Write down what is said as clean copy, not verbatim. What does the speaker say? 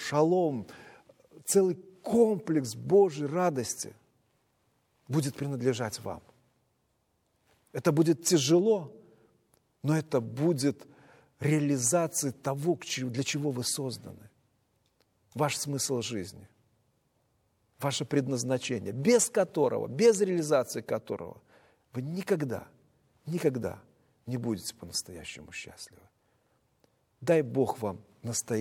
шалом, целый комплекс Божьей радости будет принадлежать вам. Это будет тяжело, но это будет реализацией того, для чего вы созданы. Ваш смысл жизни, ваше предназначение, без которого, без реализации которого вы никогда не будете по-настоящему счастливы. Дай Бог вам настоящее